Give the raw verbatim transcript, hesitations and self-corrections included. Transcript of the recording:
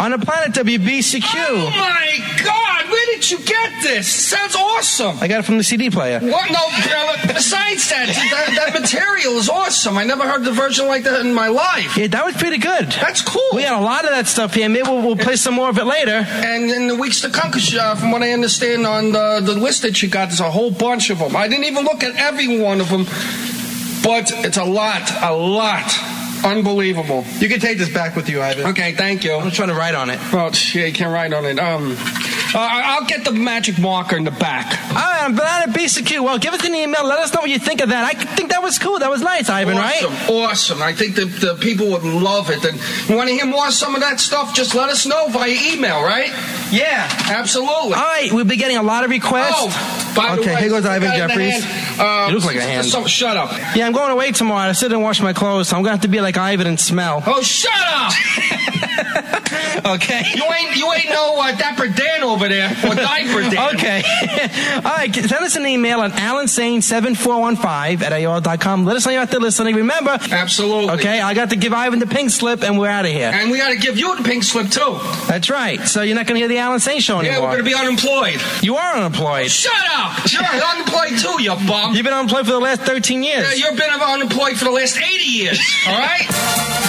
on the planet W B C Q. Oh, my God. Where did you get this? Sounds awesome. I got it from the C D player. What? No, uh, besides that, that, that material is awesome. I never heard the version like that in my life. Yeah, that was pretty good. That's cool. We got a lot of that stuff here. Maybe we'll, we'll play some more of it later. And in the weeks to come, because uh, from what I understand on the, the list that you got, there's a whole bunch of them. I didn't even look at every one of them, but it's a lot, a lot. Unbelievable. You can take this back with you, Ivan. Okay, thank you. I'm trying to write on it. Well, yeah, you can't write on it. Um, uh, I'll get the magic marker in the back. All right, I'm Banana B C Q. Well, give us an email. Let us know what you think of that. I think that was cool. That was nice, Ivan, awesome, right? Awesome. I think that the people would love it. And you want to hear more of some of that stuff, just let us know via email, right? Yeah. Absolutely. All right, we'll be getting a lot of requests. Oh, by the okay, way, here goes Ivan got it in the Jeffries. hand. Um, you look like a hand. So, shut up. Yeah, I'm going away tomorrow. I sit and wash my clothes, so I'm going to have to be like Ivan and smell. Oh, shut up! Okay. You ain't you ain't no uh, Dapper Dan over there, or Diaper Dan. Okay. All right, send us an email at alan sane seven four one five at A O L dot com. Let us know you're out there listening. Remember. Absolutely. Okay, I got to give Ivan the pink slip, and we're out of here. And we got to give you the pink slip, too. That's right. So you're not going to hear the Alan Sane Show anymore. Yeah, we're going to be unemployed. You are unemployed. Shut up! You're unemployed, too, you bum. You've been unemployed for the last thirteen years. Yeah, you've been unemployed for the last eighty years, all right?